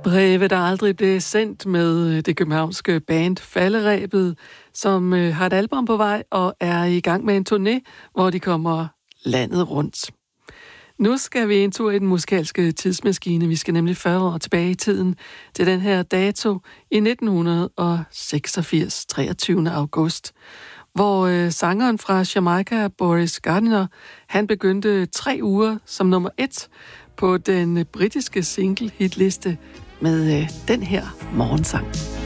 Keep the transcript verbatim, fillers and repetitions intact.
Breve, der aldrig blev sendt med det københavnske band Falderebet, som øh, har et album på vej og er i gang med en turné, hvor de kommer landet rundt. Nu skal vi en tur i den musikalske tidsmaskine. Vi skal nemlig fyrre år tilbage i tiden til den her dato i nitten seksogfirs, treogtyvende august, hvor øh, sangeren fra Jamaica, Boris Gardiner, han begyndte tre uger som nummer et på den britiske single-hitliste med øh, den her morgensang.